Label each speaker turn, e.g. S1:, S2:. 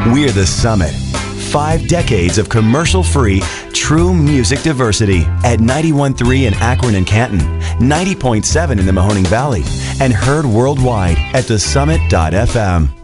S1: We're the Summit. 5 decades of commercial-free, true music diversity at 91.3 in Akron and Canton, 90.7 in the Mahoning Valley, and heard worldwide at thesummit.fm.